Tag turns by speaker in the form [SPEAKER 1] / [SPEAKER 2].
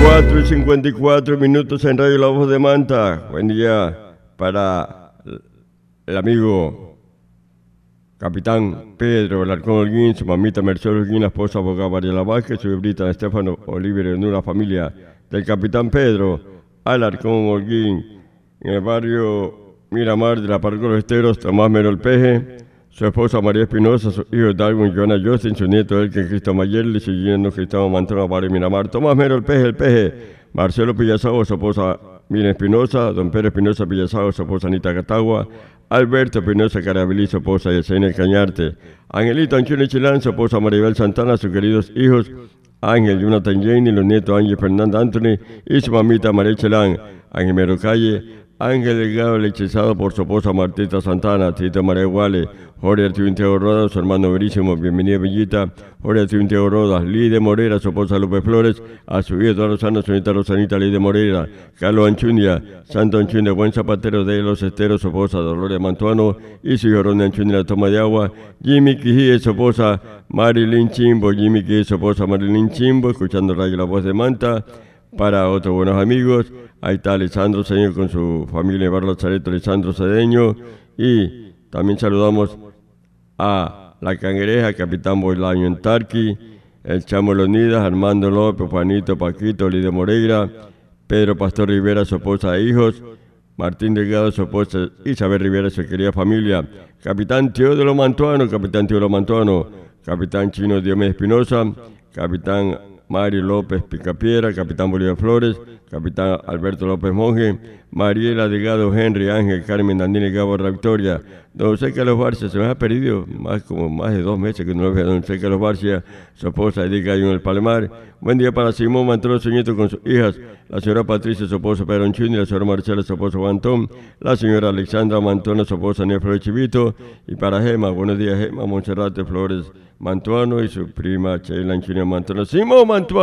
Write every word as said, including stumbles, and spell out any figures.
[SPEAKER 1] cuatro y cincuenta y cuatro minutos en Radio La Voz de Manta. Buen día para el amigo Capitán Pedro Alarcón Holguín, su mamita Mercedes Holguín, la esposa abogada Mariela Vázquez, su hija Estefano Oliver, en una familia del Capitán Pedro Alarcón Holguín, en el barrio Miramar de la Parroquia de los Esteros, Tomás Merol Peje, su esposa María Espinosa, sus hijos Darwin y Joana Justin, su nieto Elkin Cristo Mayerli, su yerno Cristóbal Mantrona, barrio Miramar, Tomás Merol Peje, el Peje, Marcelo Pillasago, su esposa Miriam Espinosa, don Pedro Espinosa Pillasago, su esposa Anita Catagua, Alberto Espinosa Carabelí, su esposa Yesenia Cañarte, Angelito Anchuni Chilán, su esposa Maribel Santana, sus queridos hijos Ángel, Jonathan Jane, los nietos Ángel Fernanda Anthony y su mamita María Chelán, Ángel Mero Calle, Ángel Delgado Lechizado por su esposa Martita Santana, Tito María Guale, Jorge Arturo Tiago Rodas, su hermano Verísimo, bienvenida Bellita, Jorge Arturo Tiago Rodas, Lide Morera, su esposa López Flores, a su hijo Eduardo Rosano, su nieta Rosanita Lide Morera, Carlos Anchunia, Santo Anchunia, buen zapatero de los Esteros, su esposa Dolores Mantuano, y su hijo Ronnie Anchunia, la toma de agua, Jimmy Quijie, su esposa Marilyn Chimbo, Jimmy Quijie, su esposa Marilyn Chimbo, escuchando Radio La Voz de Manta. Para otros buenos amigos, ahí está Alessandro Cedeño con su familia de Barrio Chareto, Alessandro Cedeño, y también saludamos a La Cangreja, Capitán Boilaño en Tarqui, el Chamo Leonidas, Armando López, Juanito Paquito, Lide Moreira, Pedro Pastor Rivera, su esposa e hijos, Martín Delgado, su esposa Isabel Rivera, su querida familia, Capitán Teodoro Mantuano, Capitán Teodoro Mantuano, Capitán Chino Diomedes Espinosa, Capitán Mario López Picapiedra, Capitán Bolívar Flores, Capitán Alberto López Monge, Mariela Delgado, Henry Ángel, Carmen Dandini Gabo Victoria, don José Carlos Barcia, se me ha perdido más como más de dos meses que no lo veo, don José Carlos Barcia, su esposa Edith Gallo en el Palmar. Buen día para Simón Mantrón, su nieto con sus hijas, la señora Patricia, su esposo Pedro Anchuni, la señora Marcela, su esposo Antón, la señora Alexandra Mantuano, su esposa Nel Flores Chivito, y para Gema, buenos días Gema, Monserrate Flores Mantuano y su prima Sheila Anchuni Mantuano, Simón Mantuano.